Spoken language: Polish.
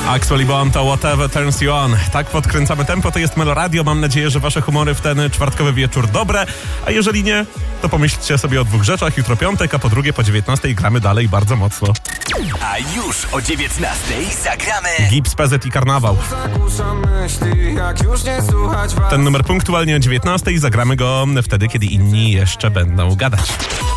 Axwell i Bond to Whatever Turns You On. Tak podkręcamy tempo, to jest Meloradio. Mam nadzieję, że wasze humory w ten czwartkowy wieczór dobre, a jeżeli nie, to pomyślcie sobie o dwóch rzeczach. Jutro piątek, a po drugie po 19 gramy dalej bardzo mocno. A już o 19 zagramy Gips, PZ i Karnawał. Ten numer punktualnie o 19 zagramy go wtedy, kiedy inni jeszcze będą gadać.